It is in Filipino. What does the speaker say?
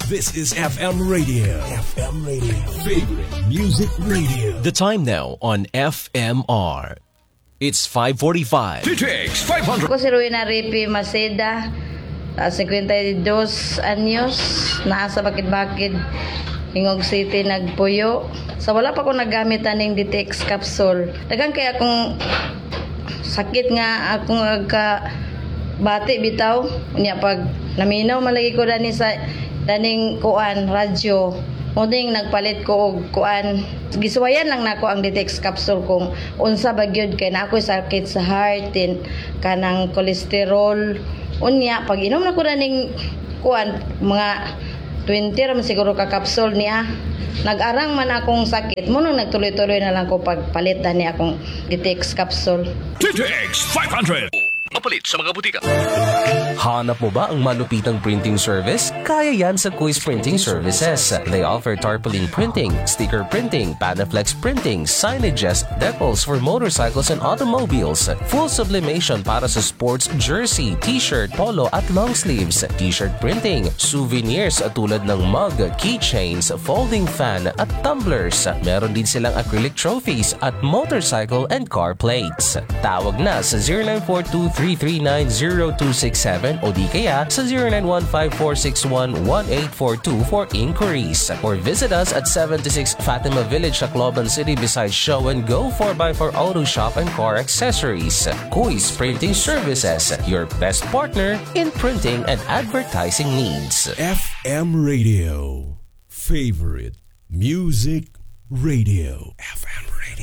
This is FM Radio. FM Radio. Favorite Music Radio. The time now on FMR. It's 5:45. TTX 500. Ako si Rowena Ripi Maceda, 52 anyos, nasa Bakid-Bakid, Hingog City, nagpuyo. Sa wala pa ko naggamit aning DTX capsule. Dagan kaya akong sakit nga akong bati bitaw. Unya pag naminaw malagi ko dani sa daning kuan radyo. Muning nagpalit ko og kuan. Gisuwayan lang nako ang DTX capsule kung unsa ba gyud kay na ako sakit sa heart din kanang cholesterol. Unya pag inom na ko daning kuan mga 20 ra man siguro ka capsule niya. Nag-arang man akong sakit. Munong nagtuloy-tuloy na lang ko pagpalit ni akong DTX capsule. TTX 500. Mapalit sa mga butika. Hanap mo ba ang malupitang printing service? Kaya yan sa Kuis Printing Services. They offer tarpaulin printing, sticker printing, Panaflex printing, signages, decals for motorcycles and automobiles, full sublimation para sa sports jersey, t-shirt, polo at long sleeves, t-shirt printing, souvenirs tulad ng mug, keychains, folding fan at tumblers. Meron din silang acrylic trophies at motorcycle and car plates. Tawag na sa 0942-339-0267 o di kaya sa 0915-461-1842 for inquiries. Or visit us at 76 Fatima Village, Tacloban City beside Show and Go 4x4 Auto Shop and Car Accessories. Kuis Printing Services, your best partner in printing and advertising needs. FM Radio. Favorite Music Radio. FM